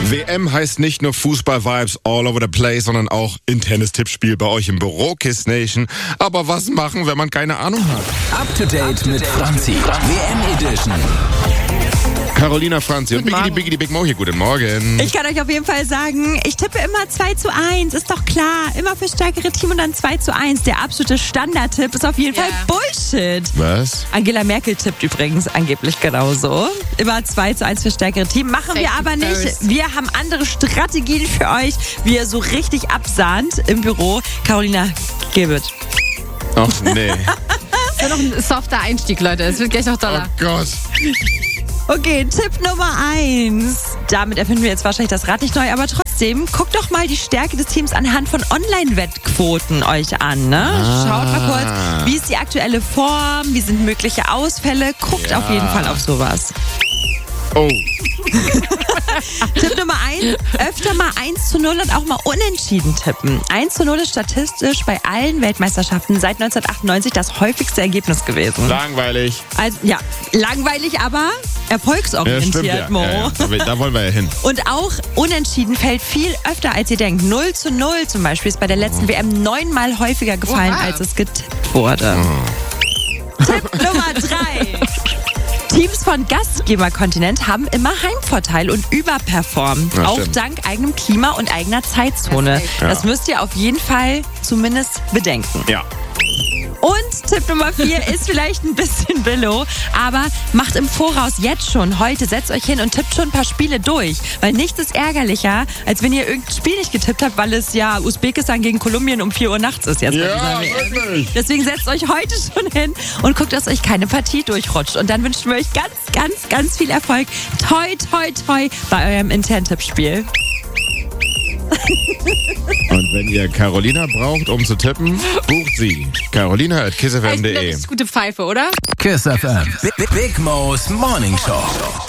WM heißt nicht nur Fußball-Vibes all over the place, sondern auch Tennis-Tippspiel bei euch im Büro, Kiss Nation. Aber was machen, wenn man keine Ahnung hat? Up to date mit Franzi. WM Edition. Carolina, Franzi und Biggie Big Mo hier. Guten Morgen. Ich kann euch auf jeden Fall sagen, ich tippe immer 2:1. Ist doch klar. Immer für stärkere Team und dann 2:1. Der absolute Standardtipp ist auf jeden Fall Bullshit. Was? Angela Merkel tippt übrigens angeblich genauso. Immer 2:1 für stärkere Team. Machen wir aber nicht. Wir haben andere Strategien für euch, wie ihr so richtig absahnt im Büro. Carolina, gib it. Ach nee. Das wird noch ein softer Einstieg, Leute. Es wird gleich noch doller. Oh Gott. Okay, Tipp Nummer 1. Damit erfinden wir jetzt wahrscheinlich das Rad nicht neu, aber trotzdem, guckt doch mal die Stärke des Teams anhand von Online-Wettquoten euch an. Ne? Schaut mal kurz, wie ist die aktuelle Form, wie sind mögliche Ausfälle. Guckt auf jeden Fall auf sowas. Oh. Tipp Nummer 1, öfter mal 1:0 und auch mal unentschieden tippen. 1:0 ist statistisch bei allen Weltmeisterschaften seit 1998 das häufigste Ergebnis gewesen. Langweilig. Also, ja, langweilig, aber erfolgsorientiert, Ja, stimmt, Mo. ja. Da wollen wir ja hin. Und auch unentschieden fällt viel öfter, als ihr denkt. 0:0 zum Beispiel ist bei der letzten WM 9-mal häufiger gefallen, als es getippt wurde. Tipp Nummer 3. Teams von Gastgeberkontinent haben immer Heimvorteil und überperformen. Ja, auch stimmt. dank eigenem Klima und eigener Zeitzone. Das müsst ihr auf jeden Fall zumindest bedenken. Ja. Und Tipp Nummer 4 ist vielleicht ein bisschen billow, aber macht im Voraus jetzt schon, heute, setzt euch hin und tippt schon ein paar Spiele durch. Weil nichts ist ärgerlicher, als wenn ihr irgendein Spiel nicht getippt habt, weil es ja Usbekistan gegen Kolumbien um 4 Uhr nachts ist jetzt bei dieser WM. Wirklich. Deswegen setzt euch heute schon hin und guckt, dass euch keine Partie durchrutscht. Und dann wünschen wir euch ganz, ganz, ganz viel Erfolg. Toi, toi, toi bei eurem internen Tippspiel. Und wenn ihr Carolina braucht, um zu tippen, bucht sie. Carolina@kissfm.de. Echt eine richtig gute Pfeife, oder? Kiss FM. Big Mo's Morning Show.